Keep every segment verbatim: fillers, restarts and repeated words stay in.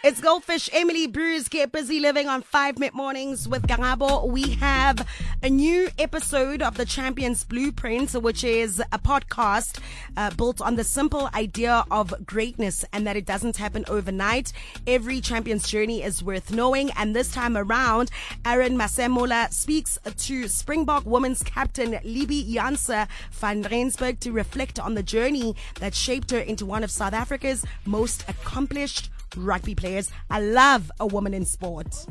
It's Goldfish, Emily Bruce, get busy living on five Mid Mornings with Gangabo. We have a new episode of the Champions Blueprint, which is a podcast uh, built on the simple idea of greatness and that it doesn't happen overnight. Every champion's journey is worth knowing, and this time around, Aaron Masemola speaks to Springbok women's captain Libby Janse van Rensburg to reflect on the journey that shaped her into one of South Africa's most accomplished rugby players. I love a woman in sport.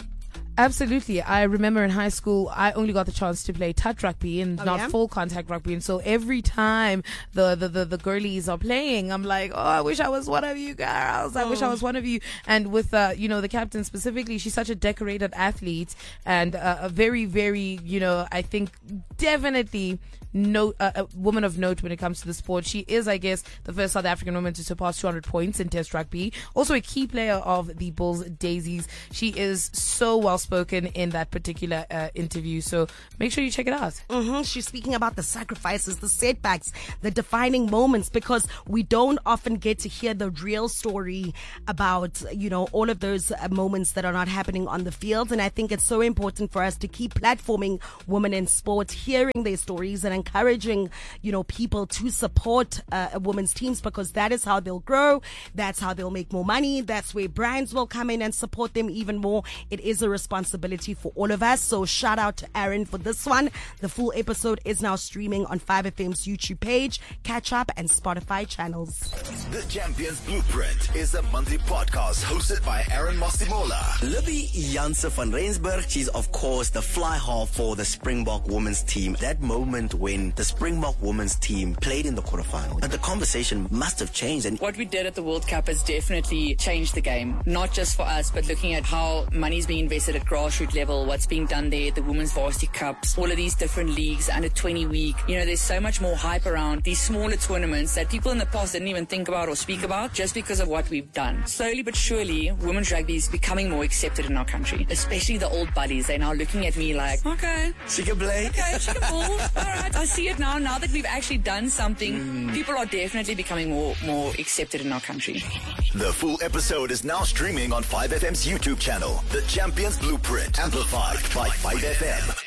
Absolutely. I remember in high school, I only got the chance to play touch rugby and oh, not yeah? full contact rugby. And so every time the, the, the, the girlies are playing, I'm like, oh, I wish I was one of you girls. I oh. wish I was one of you. And with, uh, you know, the captain specifically, she's such a decorated athlete and uh, a very, very, you know, I think definitely no, uh, a woman of note when it comes to the sport. She is, I guess, the first South African woman to surpass two hundred points in Test rugby. Also a key player of the Bulls Daisies. She is so well spoken in that particular uh, interview. So make sure you check it out. Mm-hmm. She's speaking about the sacrifices, the setbacks, the defining moments, because we don't often get to hear the real story about, you know, all of those uh, moments that are not happening on the field. And I think it's so important for us to keep platforming women in sport, hearing their stories and encouraging, you know, people to support uh, women's teams, because that is how they'll grow. That's how they'll make more money. That's where brands will come in and support them even more. It is a responsibility for all of us. So shout out to Aaron for this one. The full episode is now streaming on five F M's YouTube page, Catch Up, and Spotify channels. The Champions Blueprint is a monthly podcast hosted by Aaron Masemola. Libby Janse van Rensburg, she's of course the fly half for the Springbok women's team. That moment when the Springbok women's team played in the quarterfinal, and the conversation must have changed. And what we did at the World Cup has definitely changed the game, not just for us, but looking at how money is being invested at grassroots level, what's being done there, the Women's Varsity Cups, all of these different leagues, under twenty week. You know, there's so much more hype around these smaller tournaments that people in the past didn't even think about or speak about just because of what we've done. Slowly but surely, women's rugby is becoming more accepted in our country, especially the old buddies. They're now looking at me like, okay, she can play. Okay, she can ball. All right, I see it now. Now that we've actually done something, mm. people are definitely becoming more, more accepted in our country. The full episode is now streaming on five F M's YouTube channel, The Champions Blueprint, amplified by five F M.